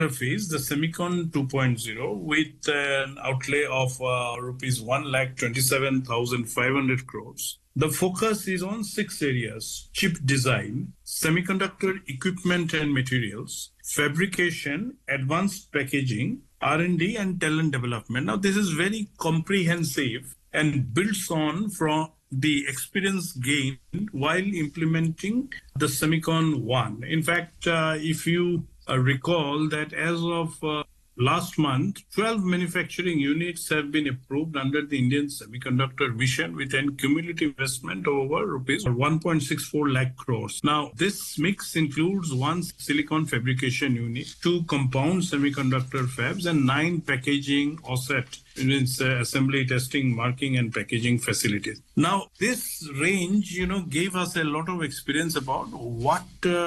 phase, the Semicon 2.0, with an outlay of rupees 1,27,500 crores. The focus is on 6 areas: chip design, semiconductor equipment and materials, fabrication, advanced packaging, R&D, and talent development. Now, this is very comprehensive and builds on from the experience gained while implementing the Semicon 1. In fact, if you recall that as of last month, 12 manufacturing units have been approved under the Indian Semiconductor Mission with a cumulative investment of over rupees 1.64 lakh crores. Now, this mix includes 1 silicon fabrication unit, 2 compound semiconductor fabs, and 9 packaging OSAT, means assembly, testing, marking, and packaging facilities. Now, this range, gave us a lot of experience about what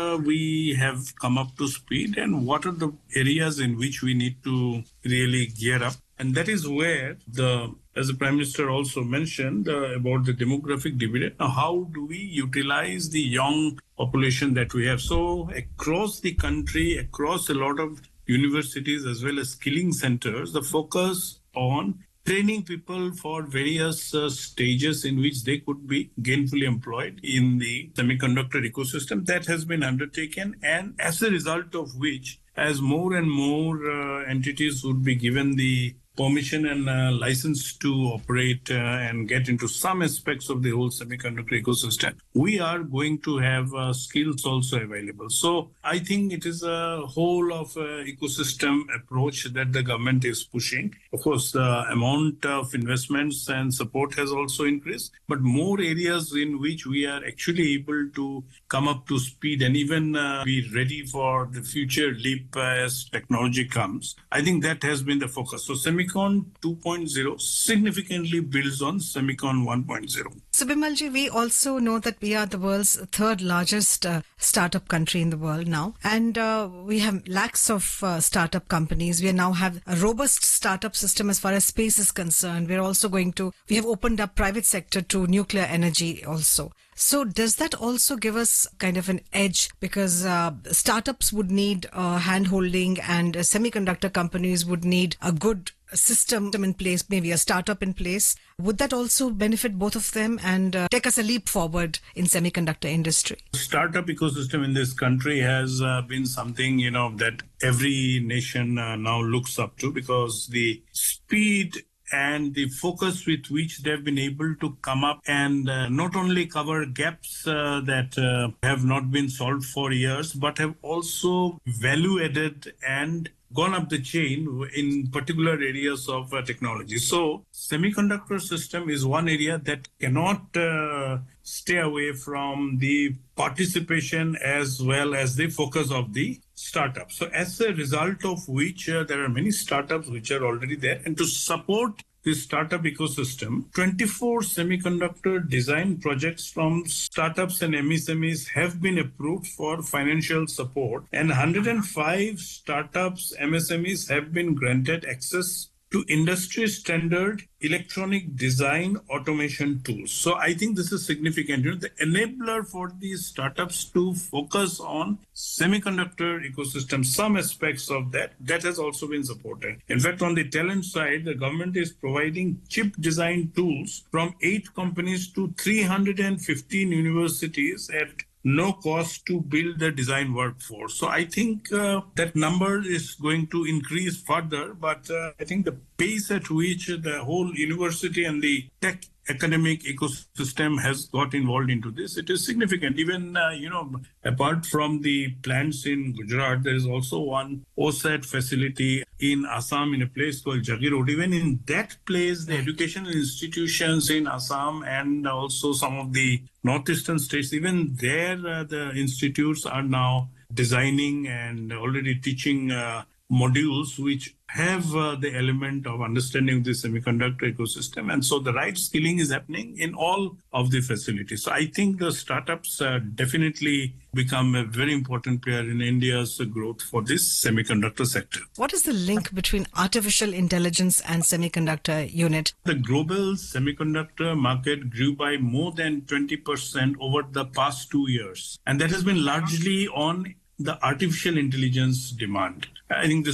we have come up to speed and what are the areas in which we need to really gear up. And that is where as the Prime Minister also mentioned about the demographic dividend, how do we utilize the young population that we have? So across the country, across a lot of universities as well as skilling centers, the focus on training people for various stages in which they could be gainfully employed in the semiconductor ecosystem, that has been undertaken. And as a result of which, as more and more entities would be given the permission and license to operate and get into some aspects of the whole semiconductor ecosystem, we are going to have skills also available. So I think it is a whole of ecosystem approach that the government is pushing. Of course, the amount of investments and support has also increased, but more areas in which we are actually able to come up to speed and even be ready for the future leap as technology comes. I think that has been the focus. So Semicon 2.0 significantly builds on Semicon 1.0. So Bimalji, we also know that we are the world's 3rd largest startup country in the world now. And we have lakhs of startup companies. We now have a robust startup system as far as space is concerned. We have opened up private sector to nuclear energy also. So does that also give us kind of an edge? Because startups would need hand-holding and semiconductor companies would need a good system in place, maybe a startup in place. Would that also benefit both of them and take us a leap forward in semiconductor industry? Startup ecosystem in this country has been something, that every nation now looks up to, because the speed and the focus with which they've been able to come up and not only cover gaps that have not been solved for years, but have also value added and gone up the chain in particular areas of technology. So semiconductor system is one area that cannot stay away from the participation as well as the focus of the startup. So as a result of which there are many startups which are already there, and to support this startup ecosystem, 24 semiconductor design projects from startups and MSMEs have been approved for financial support, and 105 startups, MSMEs have been granted access to industry standard electronic design automation tools. So I think this is significant. The enabler for these startups to focus on semiconductor ecosystem, some aspects of that has also been supported. In fact, on the talent side, the government is providing chip design tools from 8 companies to 315 universities at no cost to build the design workforce. So I think that number is going to increase further, but I think the pace at which the whole university and the tech academic ecosystem has got involved into this, it is significant. Even, apart from the plants in Gujarat, there is also one OSAT facility in Assam in a place called Jagirod. Even in that place, the educational institutions in Assam and also some of the northeastern states, even there the institutes are now designing and already teaching modules which have the element of understanding the semiconductor ecosystem. And so the right skilling is happening in all of the facilities. So I think the startups definitely become a very important player in India's growth for this semiconductor sector. What is the link between artificial intelligence and semiconductor unit? The global semiconductor market grew by more than 20% over the past 2 years. And that has been largely on the artificial intelligence demand. I think